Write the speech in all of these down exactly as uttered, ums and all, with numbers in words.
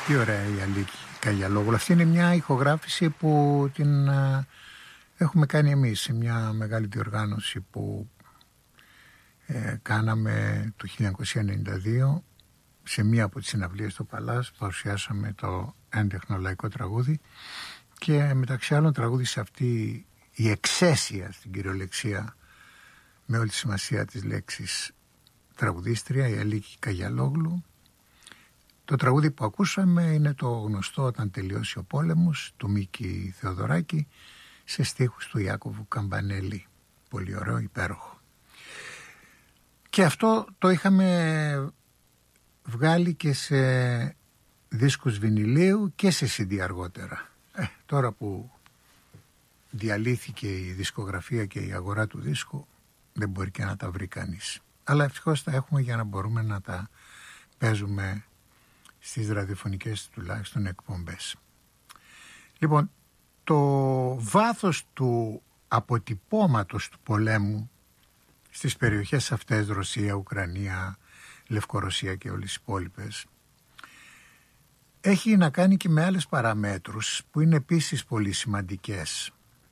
Τι ωραία η Αλίκη Καγιαλόγλου. Αυτή είναι μια ηχογράφηση που την α, έχουμε κάνει εμείς σε μια μεγάλη διοργάνωση που ε, κάναμε το χίλια εννιακόσια ενενήντα δύο σε μία από τις συναυλίες του Παλάς. Παρουσιάσαμε το έντεχνο λαϊκό τραγούδι και μεταξύ άλλων τραγούδισε αυτή η εξαίσια στην κυριολεξία με όλη τη σημασία της λέξης τραγουδίστρια, η Αλίκη Καγιαλόγλου. Το τραγούδι που ακούσαμε είναι το γνωστό «Όταν τελειώσει ο πόλεμος» του Μίκη Θεοδωράκη σε στίχους του Ιάκωβου Καμπανέλη. Πολύ ωραίο, υπέροχο. Και αυτό το είχαμε βγάλει και σε δίσκους βινιλίου και σε σι ντι αργότερα. Ε, τώρα που διαλύθηκε η δισκογραφία και η αγορά του δίσκου, δεν μπορεί και να τα βρει κανείς. Αλλά ευτυχώς τα έχουμε για να μπορούμε να τα παίζουμε στις ραδιοφωνικές τουλάχιστον εκπομπές. Λοιπόν, το βάθος του αποτυπώματος του πολέμου στις περιοχές αυτές, Ρωσία, Ουκρανία, Λευκορωσία και όλες οι υπόλοιπες, έχει να κάνει και με άλλες παραμέτρους που είναι επίσης πολύ σημαντικές.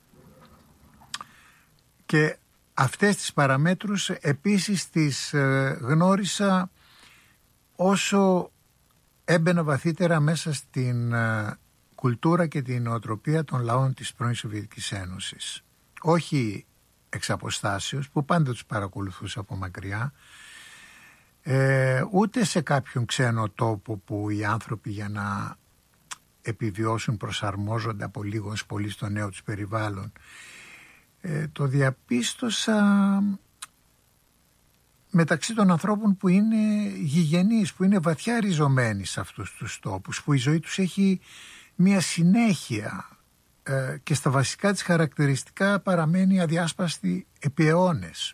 Και αυτές τις παραμέτρους επίσης τις γνώρισα όσο έμπαινα βαθύτερα μέσα στην uh, κουλτούρα και την νοοτροπία των λαών της πρώην Σοβιετικής Ένωσης. Όχι εξ αποστάσεως, που πάντα τους παρακολουθούσα από μακριά, ε, ούτε σε κάποιον ξένο τόπο που οι άνθρωποι για να επιβιώσουν προσαρμόζονται από λίγο ως πολύ στο νέο τους περιβάλλον. Ε, το διαπίστωσα μεταξύ των ανθρώπων που είναι γηγενείς, που είναι βαθιά ριζωμένοι σε αυτούς τους τόπους, που η ζωή τους έχει μια συνέχεια ε, και στα βασικά της χαρακτηριστικά παραμένει αδιάσπαστη επί αιώνες.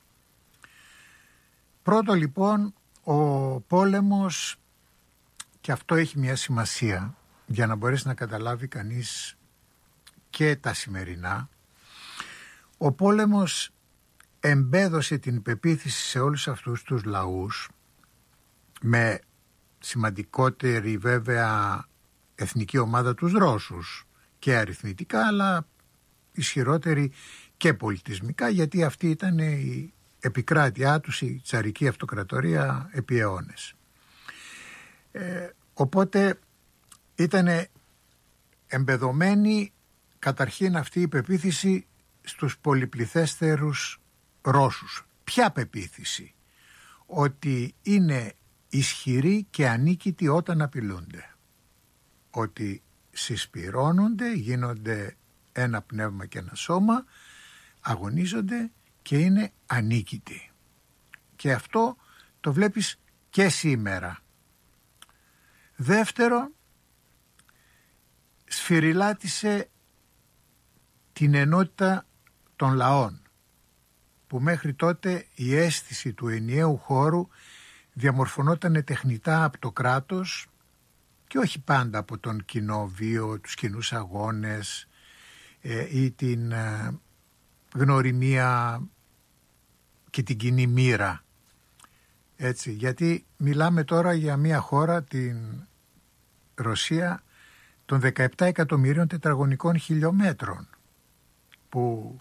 Πρώτο λοιπόν, ο πόλεμος, και αυτό έχει μια σημασία για να μπορέσει να καταλάβει κανείς και τα σημερινά, ο πόλεμος εμπέδωσε την πεποίθηση σε όλους αυτούς τους λαούς, με σημαντικότερη βέβαια εθνική ομάδα τους Ρώσους και αριθμητικά, αλλά ισχυρότερη και πολιτισμικά, γιατί αυτή ήταν η επικράτειά τους, η τσαρική αυτοκρατορία επί αιώνες. Ε, οπότε ήταν εμπεδωμένη καταρχήν αυτή η πεποίθηση στους πολυπληθέστερους Ρώσους. Ποια πεποίθηση? Ότι είναι ισχυροί και ανίκητοι όταν απειλούνται. Ότι συσπυρώνονται, γίνονται ένα πνεύμα και ένα σώμα, αγωνίζονται και είναι ανίκητοι. Και αυτό το βλέπεις και σήμερα. Δεύτερο, σφυριλάτησε την ενότητα των λαών, που μέχρι τότε η αίσθηση του ενιαίου χώρου διαμορφωνόταν τεχνητά από το κράτος και όχι πάντα από τον κοινό βίο, τους κοινούς αγώνες ε, ή την ε, γνωριμία και την κοινή μοίρα. Έτσι, γιατί μιλάμε τώρα για μια χώρα, την Ρωσία, των δεκαεπτά εκατομμυρίων τετραγωνικών χιλιόμετρων, που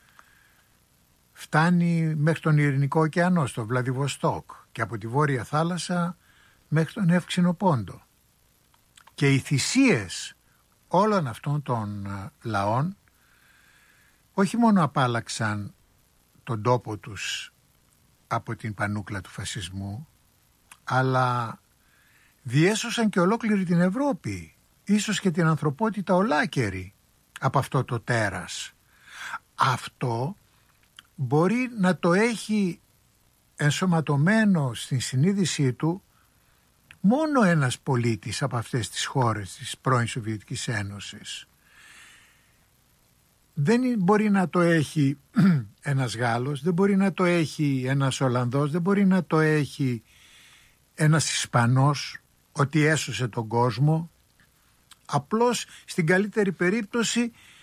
φτάνει μέχρι τον Ειρηνικό ωκεανό, στο Βλαδιβοστόκ, και από τη Βόρεια Θάλασσα μέχρι τον Εύξηνο Πόντο. Και οι θυσίες όλων αυτών των λαών όχι μόνο απάλλαξαν τον τόπο τους από την πανούκλα του φασισμού, αλλά διέσωσαν και ολόκληρη την Ευρώπη, ίσως και την ανθρωπότητα ολάκερη, από αυτό το τέρας. Αυτό μπορεί να το έχει ενσωματωμένο στην συνείδησή του μόνο ένας πολίτης από αυτές τις χώρες της πρώην Σοβιετικής Ένωσης. Δεν μπορεί να το έχει ένας Γάλλος, δεν μπορεί να το έχει ένας Ολλανδός, δεν μπορεί να το έχει ένας Ισπανός, ότι έσωσε τον κόσμο. Απλώς στην καλύτερη περίπτωση